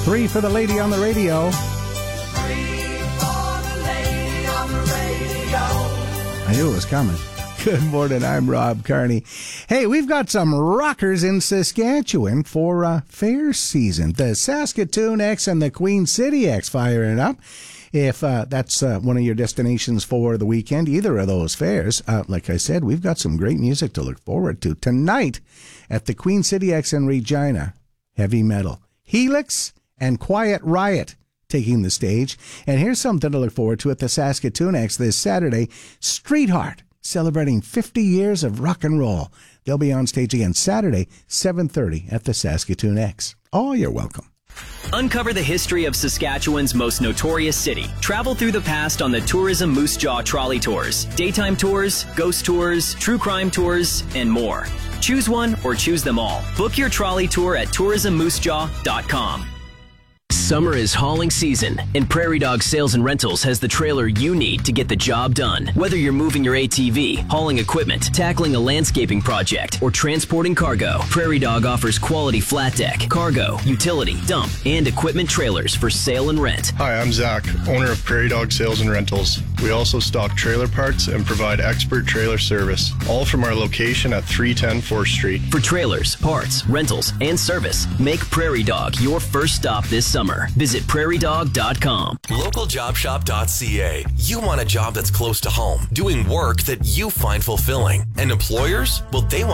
3 for the lady on the radio. 3 for the lady on the radio. I knew it was coming. Good morning, I'm Rob Carney. Hey, we've got some rockers in Saskatchewan for fair season. The Saskatoon X and the Queen City X firing up. If that's one of your destinations for the weekend, either of those fairs, like I said, we've got some great music to look forward to. Tonight at the Queen City X in Regina, heavy metal. Helix and Quiet Riot taking the stage. And here's something to look forward to at the Saskatoon X this Saturday. Streetheart, celebrating 50 years of rock and roll. They'll be on stage again Saturday, 7:30 at the Saskatoon X. Oh, you're welcome. Uncover the history of Saskatchewan's most notorious city. Travel through the past on the Tourism Moose Jaw Trolley Tours. Daytime tours, ghost tours, true crime tours, and more. Choose one or choose them all. Book your trolley tour at tourismmoosejaw.com. Summer is hauling season, and Prairie Dog Sales and Rentals has the trailer you need to get the job done. Whether you're moving your ATV, hauling equipment, tackling a landscaping project, or transporting cargo, Prairie Dog offers quality flat deck, cargo, utility, dump, and equipment trailers for sale and rent. Hi, I'm Zach, owner of Prairie Dog Sales and Rentals. We also stock trailer parts and provide expert trailer service, all from our location at 310 4th Street. For trailers, parts, rentals, and service, make Prairie Dog your first stop this summer. Visit prairiedog.com. LocalJobShop.ca. You want a job that's close to home, doing work that you find fulfilling. And employers? Well, they want